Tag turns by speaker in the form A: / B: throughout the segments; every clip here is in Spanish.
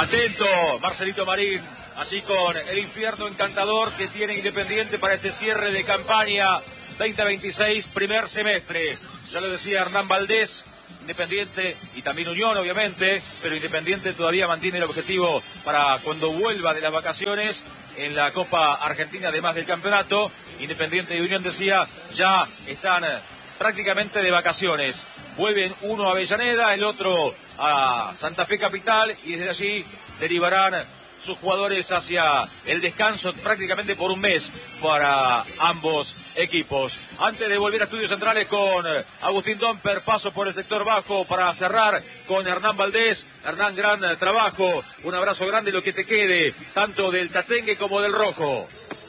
A: Atento, Marcelito Marín, así con el infierno encantador que tiene Independiente para este cierre de campaña 2026, primer semestre. Ya lo decía Hernán Valdés, Independiente y también Unión obviamente, pero Independiente todavía mantiene el objetivo para cuando vuelva de las vacaciones en la Copa Argentina, además del campeonato. Independiente y Unión, decía, ya están prácticamente de vacaciones. Vuelven uno a Avellaneda, el otro a Santa Fe Capital, y desde allí derivarán sus jugadores hacia el descanso prácticamente por un mes para ambos equipos. Antes de volver a Estudios Centrales con Agustín Domper, paso por el sector bajo para cerrar con Hernán Valdés. Hernán, gran trabajo, un abrazo grande, lo que te quede, tanto del Tatengue como del Rojo.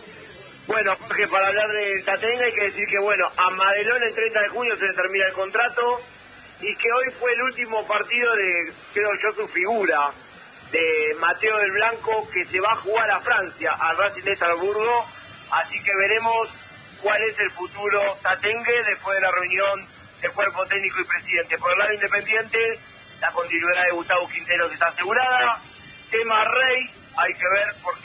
B: Bueno, Jorge, para hablar del Tatengue hay que decir que, bueno, a Madelón el 30 de junio se le termina el contrato y que hoy fue el último partido de, creo yo, su figura, de Mateo del Blanco, que se va a jugar a Francia, al Racing de Salzburgo, así que veremos cuál es el futuro Tatengue después de la reunión del cuerpo técnico y presidente. Por el lado independiente, la continuidad de Gustavo Quinteros está asegurada. Tema Rey, hay que ver porque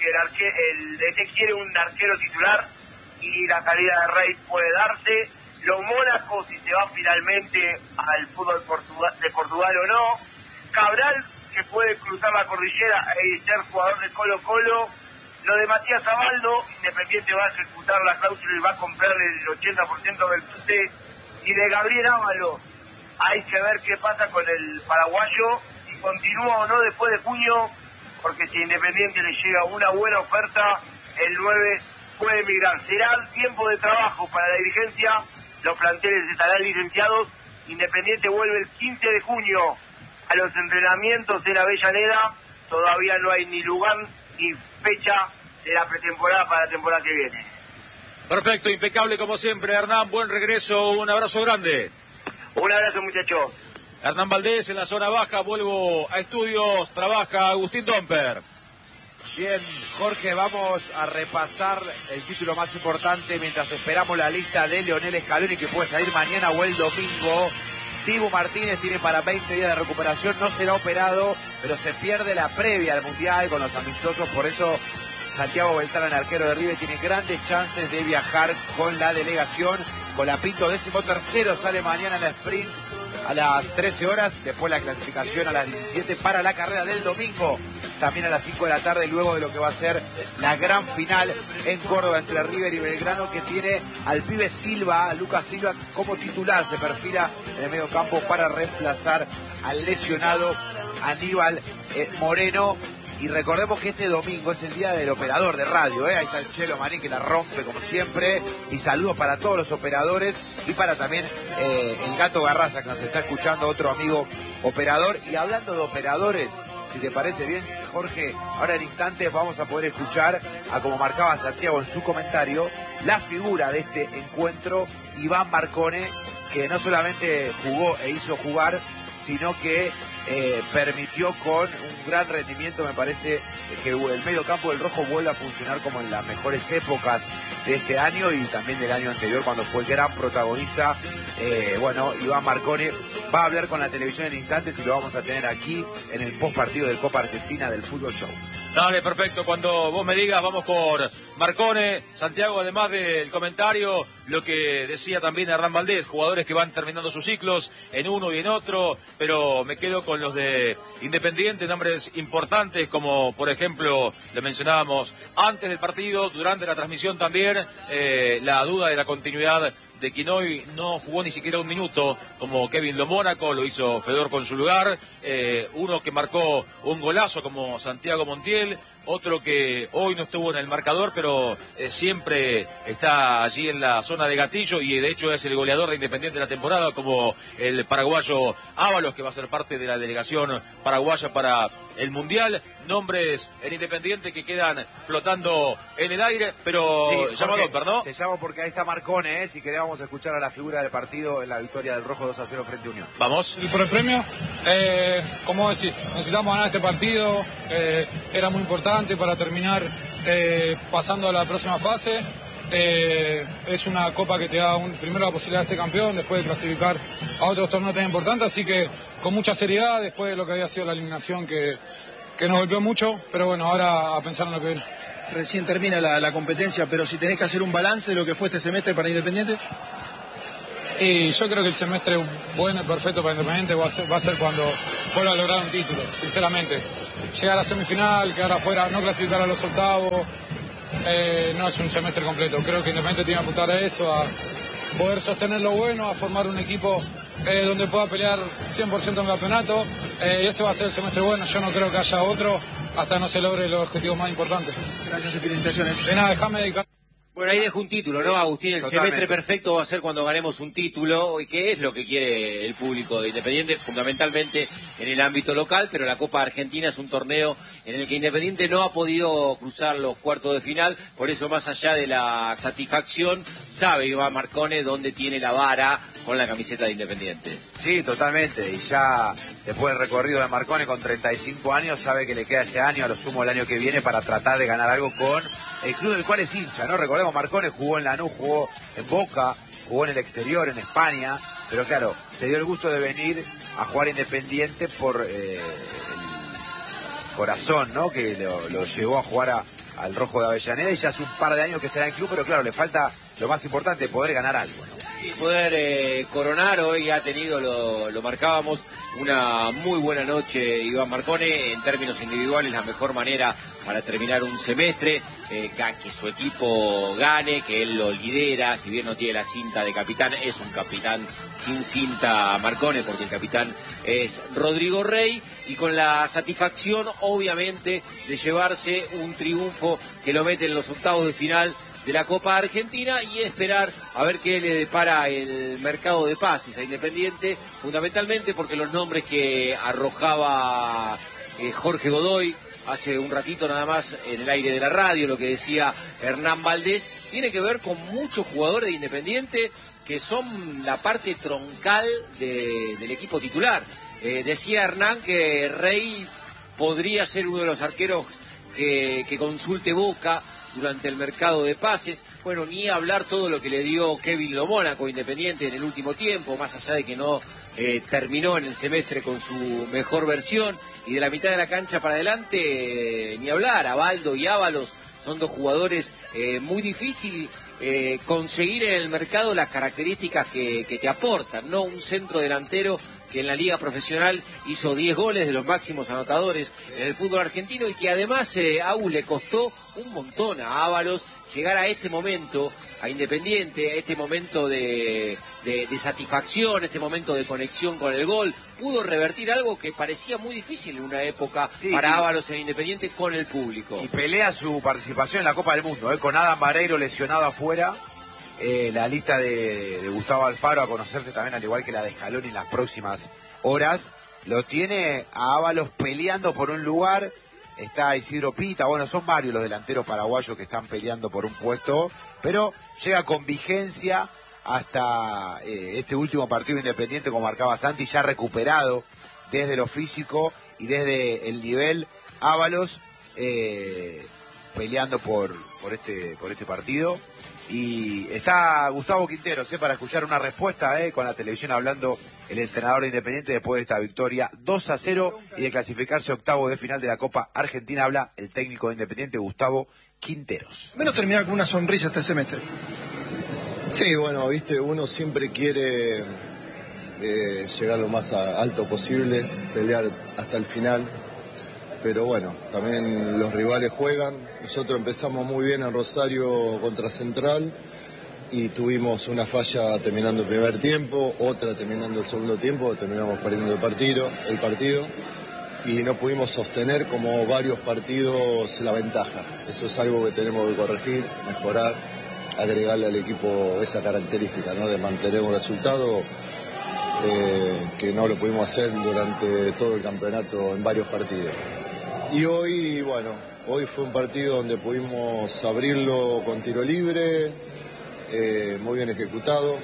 B: el DT quiere un arquero titular y la calidad de Rey puede darse. Los Mónacos, si se va finalmente al fútbol de Portugal o no. Cabral, que puede cruzar la cordillera y ser jugador de Colo-Colo. Lo de Matías Abaldo, Independiente va a ejecutar la cláusula y va a comprar el 80% del pase. Y de Gabriel Ábalos, hay que ver qué pasa con el paraguayo, si continúa o no después de junio, porque si Independiente le llega una buena oferta, el 9 puede emigrar. Será tiempo de trabajo para la dirigencia, los planteles estarán licenciados. Independiente vuelve el 15 de junio a los entrenamientos en Avellaneda. Todavía no hay ni lugar ni fecha de la pretemporada para la temporada que viene.
A: Perfecto, impecable como siempre, Hernán, buen regreso, un abrazo grande.
B: Un abrazo, muchachos.
A: Hernán Valdés en la zona baja, vuelvo a Estudios, trabaja Agustín Domper.
C: Bien, Jorge, vamos a repasar el título más importante mientras esperamos la lista de Leonel Scaloni, que puede salir mañana o el domingo. Dibu Martínez tiene para 20 días de recuperación, no será operado, pero se pierde la previa al Mundial con los amistosos, por eso Santiago Beltrán, el arquero de River, tiene grandes chances de viajar con la delegación. Colapinto, 13º, sale mañana en la sprint a las 13 horas, después la clasificación a las 17 para la carrera del domingo, también a las 5 de la tarde, luego de lo que va a ser la gran final en Córdoba entre River y Belgrano, que tiene al pibe Silva, Lucas Silva, como titular, se perfila en el medio campo para reemplazar al lesionado Aníbal Moreno. Y recordemos que este domingo es el día del operador de radio, ahí está el Chelo Marín, que la rompe como siempre, y saludos para todos los operadores y para también el Gato Garraza, que nos está escuchando, otro amigo operador. Y hablando de operadores, si te parece bien, Jorge, ahora en instantes vamos a poder escuchar a, como marcaba Santiago en su comentario, la figura de este encuentro, Iván Marcone, que no solamente jugó e hizo jugar, sino que permitió con un gran rendimiento, me parece, que el medio campo del Rojo vuelva a funcionar como en las mejores épocas de este año y también del año anterior, cuando fue el gran protagonista. Bueno, Iván Marcone va a hablar con la televisión en instantes y lo vamos a tener aquí en el post partido del Copa Argentina del Fútbol Show.
A: Dale, perfecto, cuando vos me digas vamos por Marcone. Santiago, además del comentario, lo que decía también Hernán Valdés, jugadores que van terminando sus ciclos en uno y en otro, pero me quedo con los de Independiente, nombres importantes como por ejemplo, le mencionábamos antes del partido, durante la transmisión también, la duda de la continuidad de quien hoy no jugó ni siquiera un minuto, como Kevin Lo Mónaco, lo hizo Fedor con su lugar, uno que marcó un golazo como Santiago Montiel, otro que hoy no estuvo en el marcador, pero siempre está allí en la zona de gatillo y de hecho es el goleador de Independiente de la temporada, como el paraguayo Ábalos, que va a ser parte de la delegación paraguaya para el Mundial. Nombres en Independiente que quedan flotando en el aire, pero
C: sí,
A: llamo Domper, ¿no?
C: Te llamo porque ahí está Marcone, si querés vamos a escuchar a la figura del partido en la victoria del Rojo 2-0 frente a Unión.
A: Vamos.
D: Y por el premio, como decís, necesitamos ganar este partido, era muy importante para terminar pasando a la próxima fase. Es una copa que te da primero la posibilidad de ser campeón, después de clasificar a otros torneos tan importantes, así que con mucha seriedad, después de lo que había sido la eliminación que nos golpeó mucho, pero bueno, ahora a pensar en lo que viene.
E: Recién termina la competencia, pero si tenés que hacer un balance de lo que fue este semestre para Independiente.
D: Y yo creo que el semestre bueno y perfecto para Independiente va a ser cuando vuelva a lograr un título, sinceramente. Llegar a semifinal, quedar afuera, no clasificar a los octavos, no es un semestre completo. Creo que Independiente tiene que apuntar a eso, a poder sostener lo bueno, a formar un equipo donde pueda pelear 100% en el campeonato. Y ese va a ser el semestre bueno. Yo no creo que haya otro hasta no se logre los objetivos más importantes.
E: Gracias y felicitaciones.
D: De nada, déjame dedicar.
F: Bueno, ahí dejo un título, ¿no, Agustín? El semestre perfecto va a ser cuando ganemos un título, y que es lo que quiere el público de Independiente, fundamentalmente en el ámbito local, pero la Copa Argentina es un torneo en el que Independiente no ha podido cruzar los cuartos de final, por eso más allá de la satisfacción, sabe Iván Marcone dónde tiene la vara con la camiseta de Independiente.
C: Sí, totalmente, y ya después del recorrido de Marcone con 35 años, sabe que le queda este año, a lo sumo el año que viene, para tratar de ganar algo con el club del cual es hincha, ¿no? Recordemos, Marcone jugó en Lanús, jugó en Boca, jugó en el exterior, en España, pero claro, se dio el gusto de venir a jugar Independiente por el corazón, ¿no? Que lo llevó a jugar al Rojo de Avellaneda, y ya hace un par de años que está en el club, pero claro, le falta lo más importante, poder ganar algo, ¿no?
F: Y poder coronar. Hoy ha tenido, lo marcábamos, una muy buena noche Iván Marcone, en términos individuales la mejor manera para terminar un semestre, que su equipo gane, que él lo lidera, si bien no tiene la cinta de capitán, es un capitán sin cinta Marcone, porque el capitán es Rodrigo Rey, y con la satisfacción obviamente de llevarse un triunfo que lo mete en los octavos de final de la Copa Argentina, y esperar a ver qué le depara el mercado de pases a Independiente, fundamentalmente porque los nombres que arrojaba Jorge Godoy hace un ratito nada más en el aire de la radio, lo que decía Hernán Valdés, tiene que ver con muchos jugadores de Independiente que son la parte troncal del equipo titular. Decía Hernán que Rey podría ser uno de los arqueros que consulte Boca durante el mercado de pases. Bueno, ni hablar todo lo que le dio Kevin Lo Mónaco Independiente en el último tiempo, más allá de que no terminó en el semestre con su mejor versión, y de la mitad de la cancha para adelante, ni hablar. Abaldo y Ábalos son dos jugadores muy difíciles conseguir en el mercado las características que te aportan, ¿no? Un centro delantero que en la liga profesional hizo 10 goles, de los máximos anotadores en el fútbol argentino, y que además le costó un montón a Ábalos llegar a este momento, a Independiente, a este momento de satisfacción, este momento de conexión con el gol. Pudo revertir algo que parecía muy difícil en una época para Ábalos en Independiente con el público.
C: Y pelea su participación en la Copa del Mundo, con Adam Vareiro lesionado afuera. La lista de Gustavo Alfaro a conocerse también, al igual que la de Scaloni en las próximas horas, lo tiene a Ábalos peleando por un lugar. Está Isidro Pita, bueno, son varios los delanteros paraguayos que están peleando por un puesto, pero llega con vigencia hasta este último partido Independiente, como marcaba Santi, ya recuperado desde lo físico y desde el nivel. Ábalos peleando por este partido. Y está Gustavo Quinteros para escuchar una respuesta con la televisión, hablando el entrenador de Independiente después de esta victoria 2-0 y de clasificarse octavo de final de la Copa Argentina. Habla el técnico de Independiente, Gustavo Quinteros.
E: Menos terminar con una sonrisa este semestre.
G: Sí, bueno, viste, uno siempre quiere llegar lo más alto posible, pelear hasta el final. Pero bueno, también los rivales juegan. Nosotros empezamos muy bien en Rosario contra Central y tuvimos una falla terminando el primer tiempo, otra terminando el segundo tiempo, terminamos perdiendo el partido y no pudimos sostener como varios partidos la ventaja. Eso es algo que tenemos que corregir, mejorar, agregarle al equipo esa característica, ¿no? De mantener un resultado que no lo pudimos hacer durante todo el campeonato en varios partidos. Y hoy, bueno, hoy fue un partido donde pudimos abrirlo con tiro libre, muy bien ejecutado,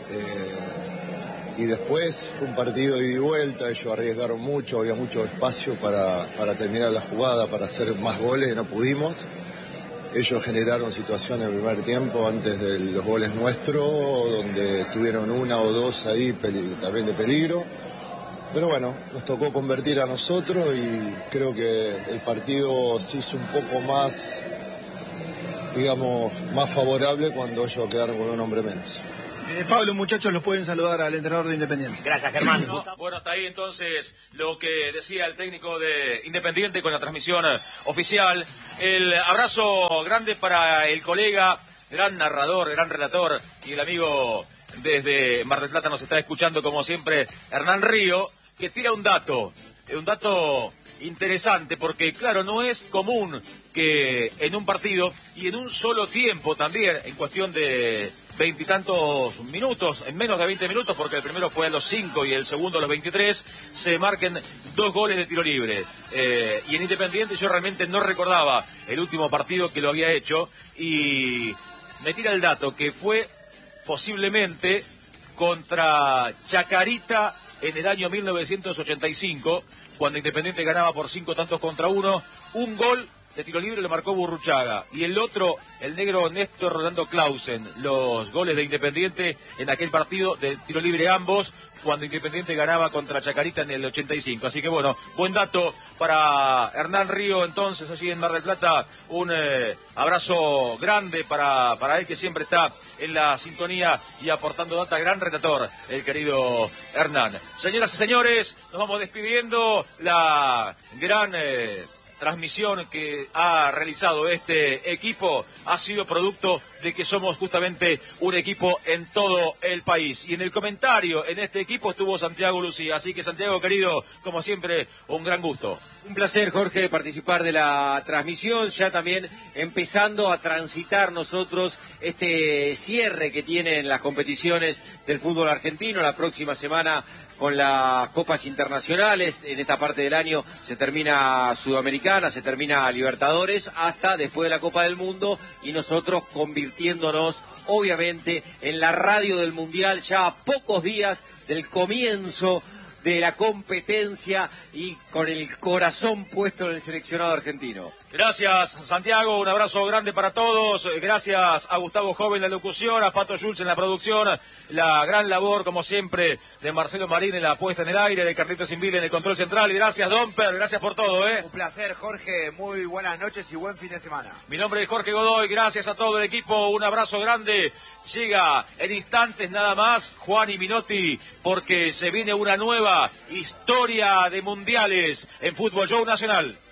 G: y después fue un partido de ida y vuelta. Ellos arriesgaron mucho, había mucho espacio para terminar la jugada, para hacer más goles, y no pudimos. Ellos generaron situaciones en el primer tiempo antes de los goles nuestros, donde tuvieron una o dos ahí también de peligro. Pero bueno, nos tocó convertir a nosotros y creo que el partido se hizo un poco más, digamos, más favorable cuando ellos quedaron con un hombre menos.
E: Pablo, muchachos, los pueden saludar al entrenador de Independiente.
B: Gracias, Germán.
A: Bueno, hasta ahí entonces lo que decía el técnico de Independiente con la transmisión oficial. El abrazo grande para el colega, gran narrador, gran relator y el amigo desde Mar del Plata nos está escuchando como siempre, Hernán Río, que tira un dato interesante, porque claro, no es común que en un partido y en un solo tiempo también, en cuestión de 20 y tantos minutos, en menos de 20 minutos, porque el primero fue a los 5 y el segundo a los 23, se marquen 2 goles de tiro libre. Y en Independiente yo realmente no recordaba el último partido que lo había hecho, y me tira el dato que fue posiblemente contra Chacarita en el año 1985, cuando Independiente ganaba por 5 tantos contra 1, un gol de tiro libre le marcó Burruchaga, y el otro, el negro Néstor Rolando Clausen, los goles de Independiente en aquel partido de tiro libre ambos, cuando Independiente ganaba contra Chacarita en el 85. Así que bueno, buen dato para Hernán Río entonces, allí en Mar del Plata, un abrazo grande para él que siempre está en la sintonía y aportando data, gran relator, el querido Hernán. Señoras y señores, nos vamos despidiendo, la gran transmisión que ha realizado este equipo ha sido producto de que somos justamente un equipo en todo el país. Y en el comentario en este equipo estuvo Santiago Lucía. Así que Santiago, querido, como siempre, un gran gusto.
F: Un placer, Jorge, participar de la transmisión, ya también empezando a transitar nosotros este cierre que tienen las competiciones del fútbol argentino. La próxima semana con las copas internacionales, en esta parte del año se termina Sudamericana, se termina Libertadores, hasta después de la Copa del Mundo, y nosotros convirtiéndonos obviamente en la radio del Mundial ya a pocos días del comienzo de la competencia y con el corazón puesto en el seleccionado argentino.
A: Gracias, Santiago, un abrazo grande para todos. Gracias a Gustavo Joven en la locución, a Pato Schulz en la producción, la gran labor, como siempre, de Marcelo Marín en la puesta en el aire, de Carlitos Invile en el control central. Y gracias, Domper, gracias por todo,
C: Un placer, Jorge, muy buenas noches y buen fin de semana.
A: Mi nombre es Jorge Godoy, gracias a todo el equipo, un abrazo grande. Llega en instantes nada más Juan y Minotti, porque se viene una nueva historia de mundiales en Fútbol Show Nacional.